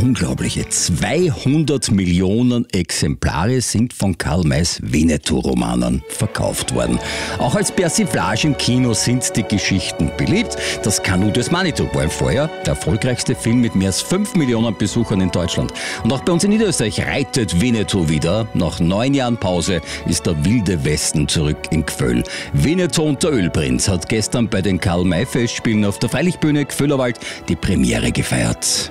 Unglaubliche 200 Millionen Exemplare sind von Karl Mays Winnetou-Romanen verkauft worden. Auch als Persiflage im Kino sind die Geschichten beliebt. Das Kanu des Manitou war im Vorjahr der erfolgreichste Film mit mehr als 5 Millionen Besuchern in Deutschland. Und auch bei uns in Niederösterreich reitet Winnetou wieder. Nach 9 Jahren Pause ist der wilde Westen zurück in Gföll. Winnetou und der Ölprinz hat gestern bei den Karl-May-Festspielen auf der Freilichtbühne Gföllerwald die Premiere gefeiert.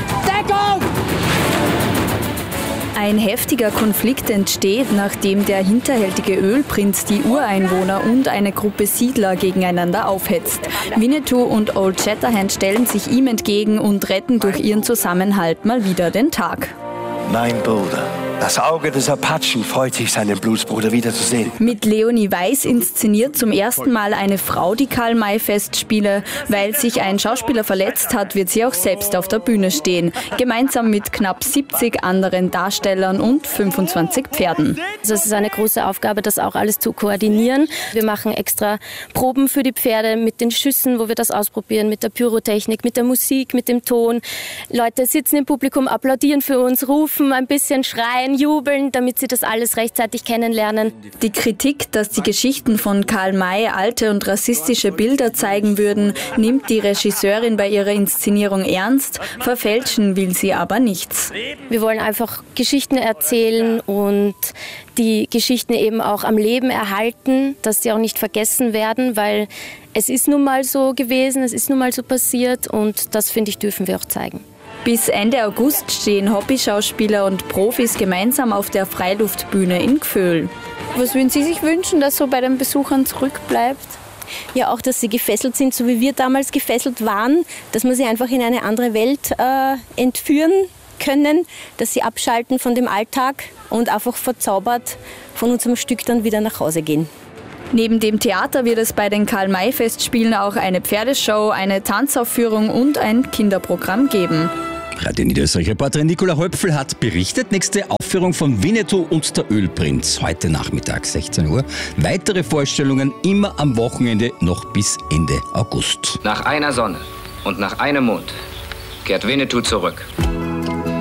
Ein heftiger Konflikt entsteht, nachdem der hinterhältige Ölprinz die Ureinwohner und eine Gruppe Siedler gegeneinander aufhetzt. Winnetou und Old Shatterhand stellen sich ihm entgegen und retten durch ihren Zusammenhalt mal wieder den Tag. Mein Bruder. Das Auge des Apachen freut sich, seinen Blutsbruder wiederzusehen. Mit Leonie Weiß inszeniert zum ersten Mal eine Frau die Karl-May-Festspiele. Weil sich ein Schauspieler verletzt hat, wird sie auch selbst auf der Bühne stehen. Gemeinsam mit knapp 70 anderen Darstellern und 25 Pferden. Also es ist eine große Aufgabe, das auch alles zu koordinieren. Wir machen extra Proben für die Pferde mit den Schüssen, wo wir das ausprobieren, mit der Pyrotechnik, mit der Musik, mit dem Ton. Leute sitzen im Publikum, applaudieren für uns, rufen ein bisschen, schreien, jubeln, damit sie das alles rechtzeitig kennenlernen. Die Kritik, dass die Geschichten von Karl May alte und rassistische Bilder zeigen würden, nimmt die Regisseurin bei ihrer Inszenierung ernst, verfälschen will sie aber nichts. Wir wollen einfach Geschichten erzählen und die Geschichten eben auch am Leben erhalten, dass sie auch nicht vergessen werden, weil es ist nun mal so gewesen, es ist nun mal so passiert und das, finde ich, dürfen wir auch zeigen. Bis Ende August stehen Hobbyschauspieler und Profis gemeinsam auf der Freiluftbühne in Gföll. Was würden Sie sich wünschen, dass so bei den Besuchern zurückbleibt? Ja, auch, dass sie gefesselt sind, so wie wir damals gefesselt waren, dass man sie einfach in eine andere Welt entführen können, dass sie abschalten von dem Alltag und einfach verzaubert von unserem Stück dann wieder nach Hause gehen. Neben dem Theater wird es bei den Karl-May-Festspielen auch eine Pferdeshow, eine Tanzaufführung und ein Kinderprogramm geben. Radio Niederösterreich-Reporterin Nicola Höpfl hat berichtet. Nächste Aufführung von Winnetou und der Ölprinz. Heute Nachmittag, 16 Uhr. Weitere Vorstellungen immer am Wochenende noch bis Ende August. Nach einer Sonne und nach einem Mond kehrt Winnetou zurück.